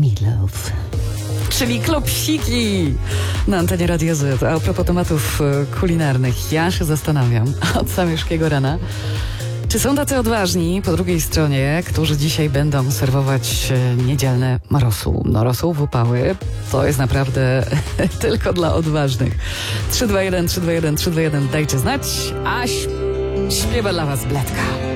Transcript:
Meatloaf. Czyli Klub Siki na antenie Radia Z. A propos tematów kulinarnych, ja się zastanawiam od samego rana, czy są tacy odważni po drugiej stronie, którzy dzisiaj będą serwować niedzielne rosół. No rosół w upały to jest naprawdę tylko dla odważnych. 321, 321, 321, dajcie znać, a śpiewa dla was Bledka.